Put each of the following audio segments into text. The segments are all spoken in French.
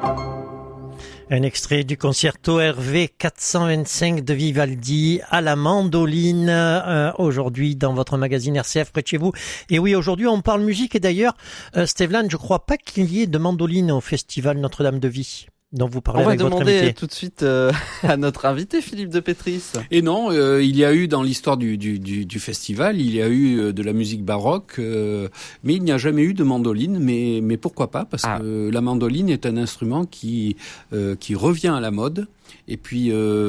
Un extrait du concerto RV 425 de Vivaldi à la mandoline, aujourd'hui dans votre magazine RCF près de chez vous. Et oui, aujourd'hui on parle musique et d'ailleurs, Stevlan, je crois pas qu'il y ait de mandoline au festival Notre-Dame de Vie, dont vous parlez avec votre invité. On va demander tout de suite à notre invité, Philippe de Pétris. Et non, il y a eu dans l'histoire du festival, il y a eu de la musique baroque, mais il n'y a jamais eu de mandoline. Mais pourquoi pas ? Parce que la mandoline est un instrument qui revient à la mode. Et puis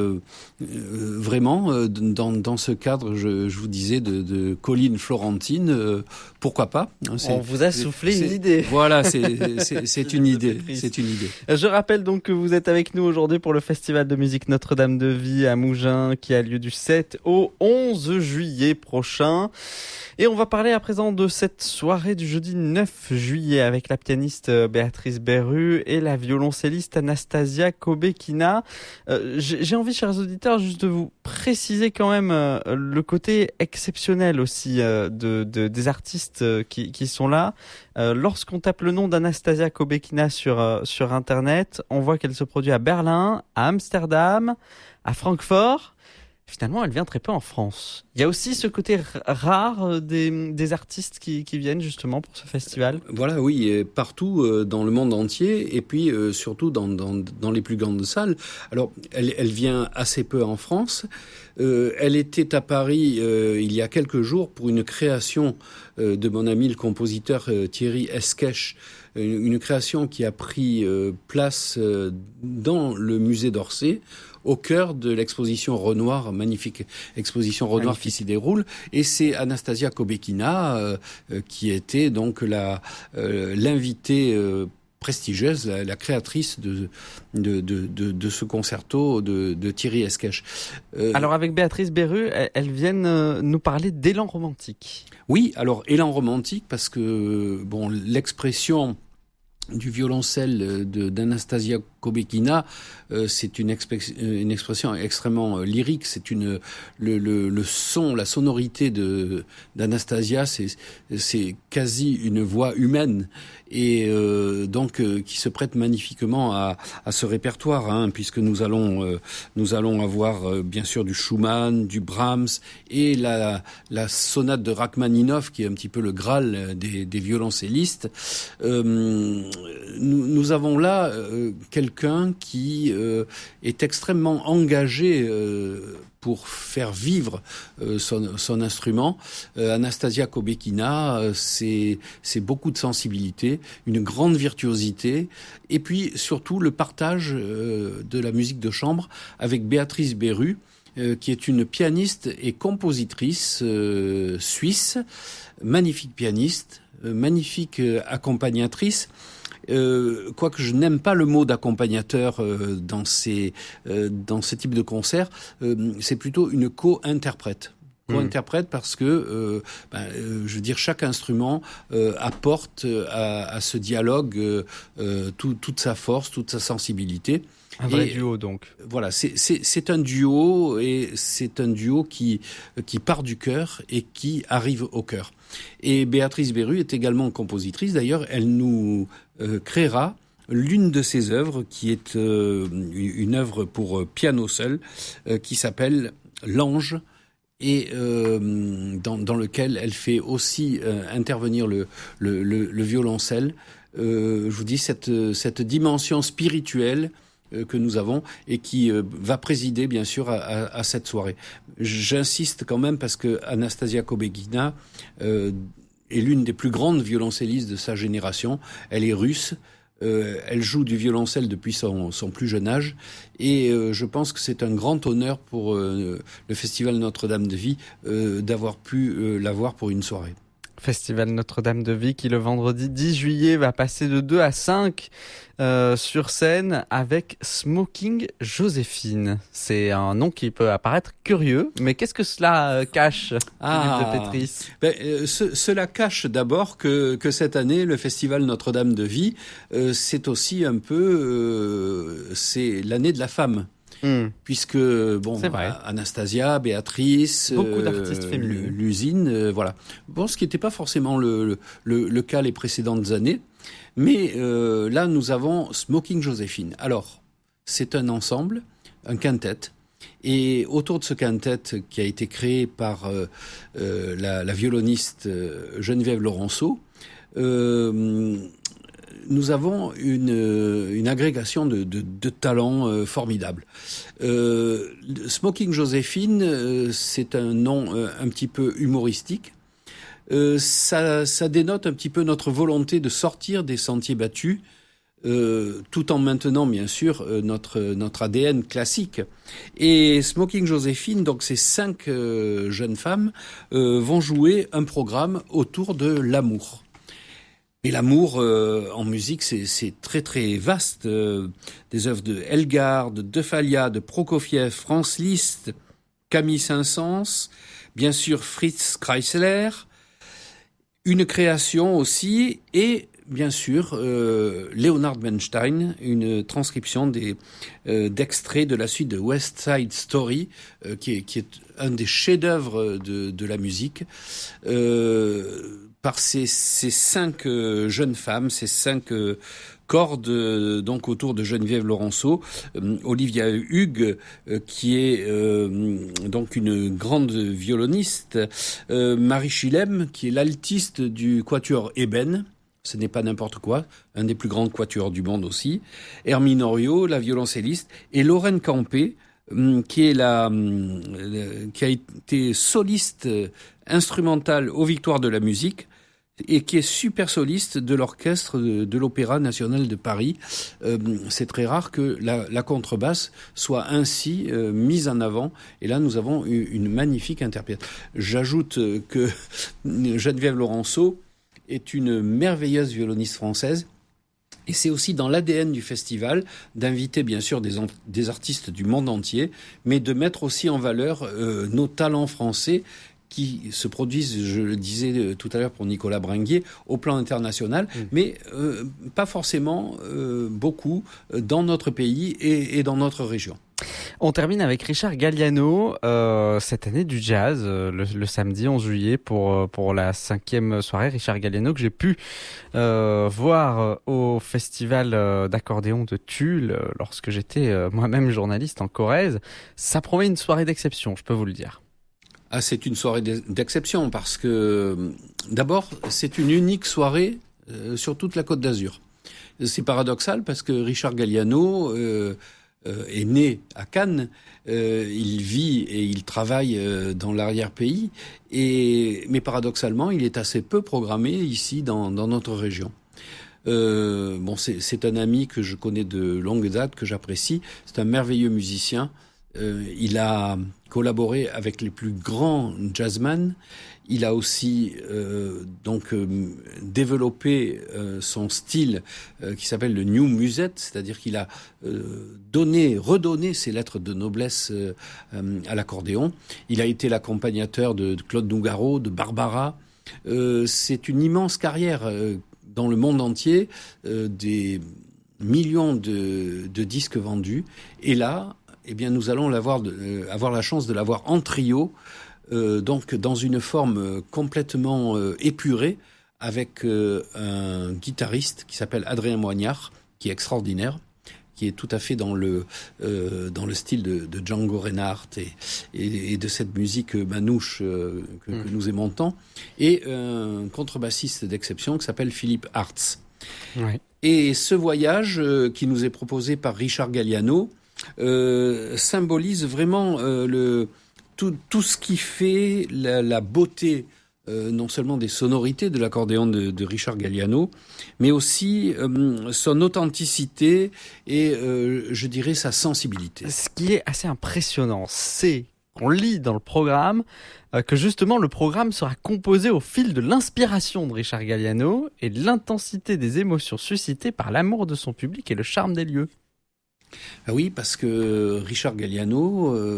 vraiment dans ce cadre, je vous disais de collines florentines, pourquoi pas, hein, on vous a soufflé une idée. Voilà, c'est une idée. C'est une idée. Je rappelle donc que vous êtes avec nous aujourd'hui pour le festival de musique Notre-Dame de Vie à Mougins qui a lieu du 7 au 11 juillet prochain. Et on va parler à présent de cette soirée du jeudi 9 juillet avec la pianiste Béatrice Berru et la violoncelliste Anastasia Kobekina. J'ai envie, chers auditeurs, juste de vous préciser quand même le côté exceptionnel aussi des artistes qui sont là. Lorsqu'on tape le nom d'Anastasia Kobekina sur Internet, on voit qu'elle se produit à Berlin, à Amsterdam, à Francfort. Finalement, elle vient très peu en France. Il y a aussi ce côté rare des artistes qui viennent justement pour ce festival. Voilà, oui, partout dans le monde entier et puis surtout dans les plus grandes salles. Alors, elle vient assez peu en France. Elle était à Paris il y a quelques jours pour une création de mon ami le compositeur Thierry Esquèche, une création qui a pris place dans le musée d'Orsay, au cœur de l'exposition Renoir, magnifique exposition Renoir qui s'y déroule. Et c'est Anastasia Kobekina qui était donc l'invitée prestigieuse, la créatrice de ce concerto de Thierry Esquèche. Alors avec Béatrice Berru, elles viennent nous parler d'élan romantique. Oui, alors élan romantique parce que bon, l'expression du violoncelle d'Anastasia Kobekina, c'est une expression extrêmement lyrique. C'est le son, la sonorité d'Anastasia, c'est quasi une voix humaine et donc qui se prête magnifiquement à ce répertoire, hein, puisque nous allons avoir bien sûr du Schumann, du Brahms et la sonate de Rachmaninov qui est un petit peu le Graal des violoncellistes. Nous avons là quelqu'un qui est extrêmement engagé pour faire vivre son instrument. Anastasia Kobekina, c'est beaucoup de sensibilité, une grande virtuosité, et puis surtout le partage de la musique de chambre avec Béatrice Berru, qui est une pianiste et compositrice suisse, magnifique pianiste, magnifique accompagnatrice. Quoique je n'aime pas le mot d'accompagnateur dans ce type de concert, c'est plutôt une co-interprète. Co-interprète parce que, je veux dire, chaque instrument apporte à ce dialogue toute sa force, toute sa sensibilité. Un vrai duo donc. Voilà, c'est un duo et c'est un duo qui part du cœur et qui arrive au cœur. Et Béatrice Berru est également compositrice. D'ailleurs, elle nous créera l'une de ses œuvres qui est une œuvre pour piano seul qui s'appelle L'Ange et dans lequel elle fait aussi intervenir le violoncelle. Je vous dis cette dimension spirituelle que nous avons et qui va présider bien sûr à cette soirée. J'insiste quand même parce que Anastasia Kobekina est l'une des plus grandes violoncellistes de sa génération. Elle est russe. Elle joue du violoncelle depuis son plus jeune âge et je pense que c'est un grand honneur pour le Festival Notre-Dame de Vie d'avoir pu l'avoir pour une soirée. Festival Notre-Dame de Vie qui le vendredi 10 juillet va passer de 2 à 5 sur scène avec Smoking Joséphine. C'est un nom qui peut apparaître curieux, mais qu'est-ce que cela cache, Philippe de Pétris ? Cela cache d'abord que cette année, le Festival Notre-Dame de Vie, c'est aussi un peu c'est l'année de la femme. Puisque Anastasia, Béatrice, beaucoup d'artistes féminines, l'usine, voilà. Bon, ce qui n'était pas forcément le cas les précédentes années, Mais là, nous avons Smoking Joséphine. Alors, c'est un ensemble, un quintet. Et autour de ce quintet qui a été créé par la violoniste Geneviève Laurenceau, nous avons une agrégation de talents formidables. Smoking Joséphine, c'est un nom un petit peu humoristique. Ça dénote un petit peu notre volonté de sortir des sentiers battus, tout en maintenant bien sûr notre ADN classique. Et Smoking Joséphine, donc ces 5 jeunes femmes vont jouer un programme autour de l'amour. Et l'amour en musique, c'est très très vaste. Des œuvres de Elgar, de Falla, de Prokofiev, Franz Liszt, Camille Saint-Saëns, bien sûr Fritz Kreisler, une création aussi, et bien sûr Leonard Bernstein, une transcription d'extraits de la suite de West Side Story, qui est un des chefs-d'œuvre de la musique. Par ces 5 jeunes femmes, ces 5 cordes donc autour de Geneviève Laurenceau, Olivia Hugues qui est donc une grande violoniste, Marie Chilem qui est l'altiste du quatuor Eben, ce n'est pas n'importe quoi, un des plus grands quatuors du monde aussi, Hermine Oriot, la violoncelliste, et Lorraine Campé, qui a été soliste instrumentale aux Victoires de la musique et qui est super soliste de l'orchestre de l'Opéra national de Paris. C'est très rare que la contrebasse soit ainsi mise en avant, et là nous avons une magnifique interprète. J'ajoute que Geneviève Laurenceau est une merveilleuse violoniste française. Et c'est aussi dans l'ADN du festival d'inviter bien sûr des artistes du monde entier, mais de mettre aussi en valeur nos talents français qui se produisent, je le disais tout à l'heure pour Nicolas Bringuier, au plan international, mais pas forcément beaucoup dans notre pays et dans notre région. On termine avec Richard Galliano, cette année du jazz, le samedi 11 juillet pour la 5e soirée. Richard Galliano que j'ai pu voir au festival d'accordéon de Tulle lorsque j'étais moi-même journaliste en Corrèze. Ça promet une soirée d'exception, je peux vous le dire. Ah, c'est une soirée d'exception parce que d'abord, c'est une unique soirée sur toute la Côte d'Azur. C'est paradoxal parce que Richard Galliano est né à Cannes, il vit et il travaille dans l'arrière-pays, mais paradoxalement, il est assez peu programmé ici dans notre région. C'est un ami que je connais de longue date, que j'apprécie. C'est un merveilleux musicien. Il a collaboré avec les plus grands jazzmen. Il a aussi développé son style qui s'appelle le new musette, c'est-à-dire qu'il a redonné ses lettres de noblesse à l'accordéon. Il a été l'accompagnateur de Claude Nougaro, de Barbara. C'est une immense carrière dans le monde entier, des millions de disques vendus. Et là, nous allons avoir la chance de l'avoir en trio, donc dans une forme complètement épurée, avec un guitariste qui s'appelle Adrien Moignard, qui est extraordinaire, qui est tout à fait dans le style de Django Reinhardt et de cette musique manouche que nous aimons tant, et un contrebassiste d'exception qui s'appelle Philippe Hartz. Ouais. Et ce voyage qui nous est proposé par Richard Galliano symbolise vraiment tout ce qui fait la beauté non seulement des sonorités de l'accordéon de Richard Galliano, mais aussi son authenticité et je dirais sa sensibilité. Ce qui est assez impressionnant, c'est qu'on lit dans le programme que justement le programme sera composé au fil de l'inspiration de Richard Galliano et de l'intensité des émotions suscitées par l'amour de son public et le charme des lieux. Ah oui, parce que Richard Galliano,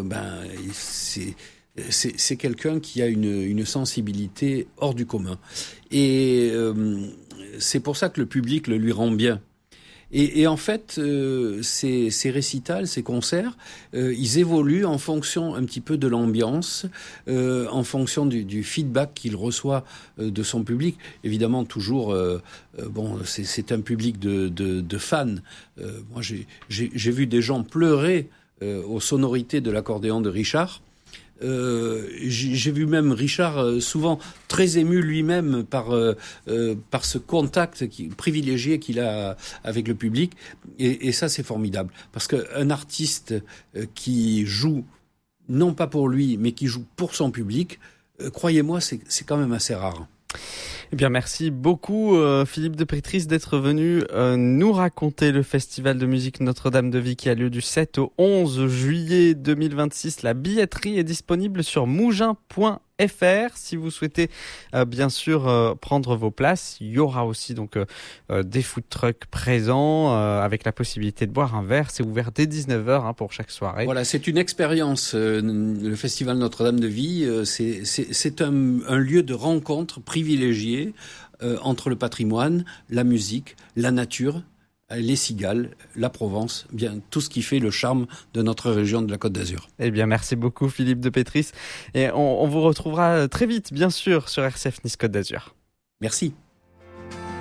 c'est quelqu'un qui a une sensibilité hors du commun. Et c'est pour ça que le public le lui rend bien. Et en fait, ces récitals, ces concerts, ils évoluent en fonction un petit peu de l'ambiance, en fonction du feedback qu'il reçoit de son public. Évidemment, toujours, c'est un public de fans. Moi, j'ai vu des gens pleurer aux sonorités de l'accordéon de Richard. J'ai vu même Richard souvent très ému lui-même par ce contact privilégié qu'il a avec le public, et ça c'est formidable, parce qu'un artiste qui joue non pas pour lui mais qui joue pour son public, croyez-moi, c'est quand même assez rare. Eh bien, merci beaucoup Philippe de Pétris d'être venu nous raconter le festival de musique Notre-Dame de Vie qui a lieu du 7 au 11 juillet 2026. La billetterie est disponible sur mougins.fr. Si vous souhaitez bien sûr prendre vos places, il y aura aussi donc des food trucks présents avec la possibilité de boire un verre. C'est ouvert dès 19h pour chaque soirée. Voilà, c'est une expérience. Le festival Notre-Dame de Vie, c'est un lieu de rencontre privilégié entre le patrimoine, la musique, la nature, les cigales, la Provence, bien tout ce qui fait le charme de notre région de la Côte d'Azur. Eh bien, merci beaucoup Philippe de Pétris. Et on vous retrouvera très vite, bien sûr, sur RCF Nice Côte d'Azur. Merci.